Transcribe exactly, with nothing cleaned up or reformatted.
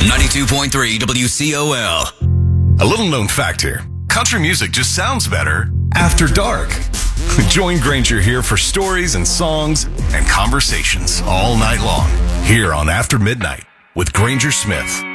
ninety-two point three W C O L. A little known fact here. Country music just sounds better after dark. Join Granger here for stories and songs and conversations all night long here on After Midnight with Granger Smith.